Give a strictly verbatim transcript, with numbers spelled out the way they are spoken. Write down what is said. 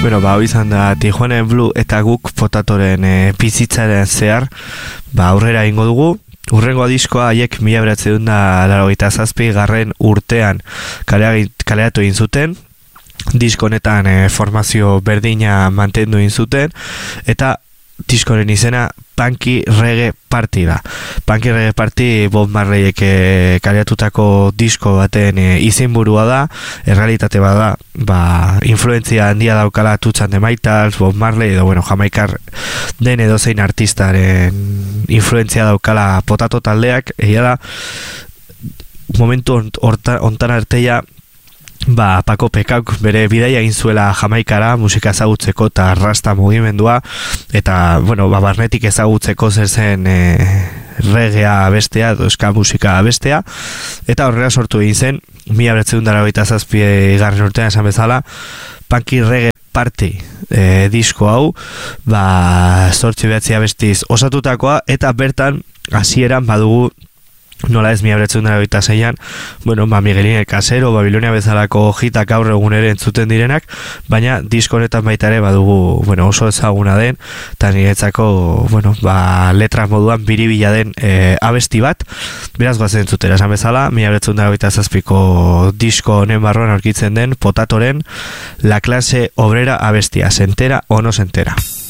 Bueno, ba, hau izan da Tijuana Blue eta guk Potatoren e, bizitzaren zehar, ba, aurrera ingo dugu. Urrengo diskoa haiek mila bederatziehun eta laurogeita zazpi garren urtean kaleratu egin zuten. Disko honetan e, formazio berdina mantendu egin zuten, eta diskoren izena Punky Reggae Party da. Punky Reggae Party Bob Marleyek e, kaleratutako disko baten e, izenburua da, errealitate bada, ba, influentzia handia daukala Tutsan de Maitals, Bob Marley edo, bueno, jamaikar den edozein artistaren influentzia daukala Potato taldeak, egia da, momentu hontan arteia, ba, Paco Pekauk bere bidaia egin zuela Jamaikara musika ezagutzeko eta rasta mugimendua, eta, bueno, ba, barnetik ezagutzeko zer zen e, reggaea abestea, edo ska musika abestea, eta horrela sortu egin zen, mila bederatziehun eta laurogeita zazpi garren urtean esan bezala, Punky Reggae Party e, disko hau, ba, zortzi behatzi abestiz osatutakoa, eta bertan hasieran badugu nola ez mila bederatziehun eta laurogeita seian, bueno, ba, Miguelín el Casero, Babilonia bezalako hitak gaur egun ere entzuten direnak, baina disko honetan baita ere badugu, bueno, oso ezaguna den, eta niretzako, bueno, ba, letra moduan biribila den e, abesti bat, beraz goazen entzutera, esan bezala, mila bederatziehun eta laurogeita zazpiko disko honen barruan aurkitzen den Potatoren La Clase Obrera abestia, se entera o no se entera.